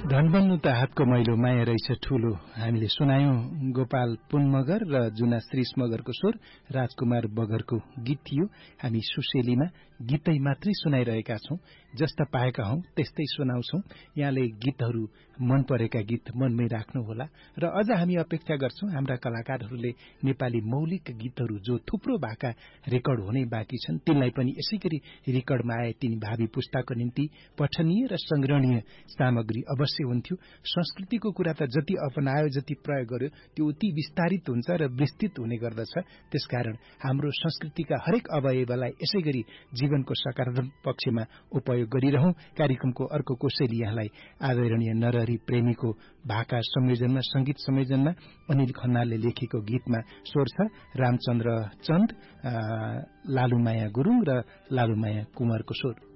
धन बन्नु त हातको मैलो माया रहेछ ठूलो। हामीले सुनायौं गोपाल पुन मगर र जुना श्रीष मगरको स्वर, राजकुमार बगरको गीत थियो। हामी सुशेलीमा गीतै मात्रै सुनाइरहेका छौं। जस्ता पाएका हौं त्यस्तै सुनाउँछौं। यहाँले गीतहरू मन परेका गीत मनमै राख्नुहोला र अझ हामी अपेक्षा गर्छौं हाम्रा कलाकारहरूले नेपाली मौलिक गीतहरू जो थुप्रो भाका रेकर्ड हुने बाँकी छन् तिनलाई पनि यसैगरी रेकर्डमा आए तिनी भावी पुस्ताको निम्ति पठनीय र संग्रहणीय सामग्री अवश्य हुन्थ्यो। संस्कृतिको कुरा त जति अपनायो जति प्रयोग गर्यो त्यो उति विस्तारित हुन्छ र विस्तृत हुने गर्दछ। त्यसकारण हाम्रो संस्कृतिका हरेक अवयवलाई यसैगरी जीवनको सकारात्मक पक्षमा उपयोग गरिरहौं। कार्यक्रमको अर्को कोसेली यहाँलाई आदरणीय नरहरि प्रेमीको भाका संयोजनमा, संगीत संयोजनमा अनिल खन्नालले लेखेको गीतमा स्वर छ रामचन्द्र चन्द, लालुमाया गुरुङ र लालुमाया कुमारको स्वर।